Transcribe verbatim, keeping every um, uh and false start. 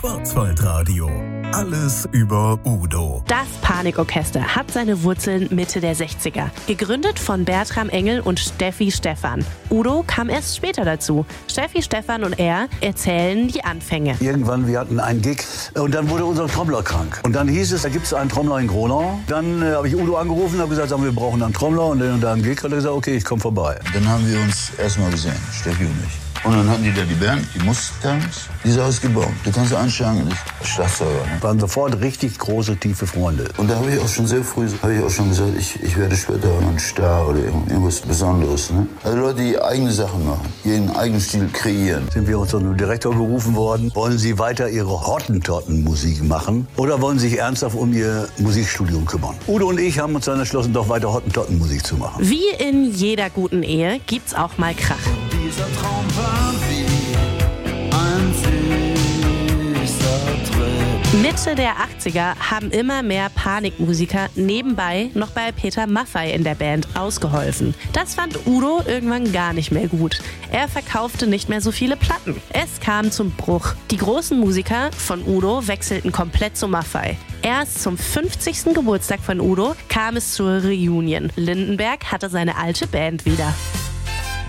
Schwarzwaldradio. Alles über Udo. Das Panikorchester hat seine Wurzeln Mitte der sechziger. Gegründet von Bertram Engel und Steffi Stephan. Udo kam erst später dazu. Steffi Stephan und er erzählen die Anfänge. Irgendwann, wir hatten einen Gig und dann wurde unser Trommler krank. Und dann hieß es, da gibt es einen Trommler in Gronau. Dann äh, habe ich Udo angerufen und habe gesagt, wir brauchen einen Trommler. Und dann einen Gig hat er gesagt, okay, ich komme vorbei. Dann haben wir uns erstmal gesehen, Steffi und ich. Und dann hatten die da die Band, die Mustangs, die ist ausgebaut. Du kannst einsteigen, das Schlagzeuger. Ne? Waren sofort richtig große, tiefe Freunde. Und da habe ich auch schon sehr früh, habe ich auch schon gesagt, ich, ich werde später ein Star oder irgendwas Besonderes. Ne? Also Leute, die eigene Sachen machen, ihren eigenen Stil kreieren. Sind wir uns zum Direktor gerufen worden, wollen Sie weiter Ihre Hottentotten-Musik machen oder wollen Sie sich ernsthaft um Ihr Musikstudium kümmern? Udo und ich haben uns dann entschlossen, doch weiter Hottentotten-Musik zu machen. Wie in jeder guten Ehe gibt's auch mal Krach. Dieser Traum war wie ein süßer Trip. Mitte der achtziger haben immer mehr Panikmusiker nebenbei noch bei Peter Maffay in der Band ausgeholfen. Das fand Udo irgendwann gar nicht mehr gut. Er verkaufte nicht mehr so viele Platten. Es kam zum Bruch. Die großen Musiker von Udo wechselten komplett zu Maffay. Erst zum fünfzigsten Geburtstag von Udo kam es zur Reunion. Lindenberg hatte seine alte Band wieder.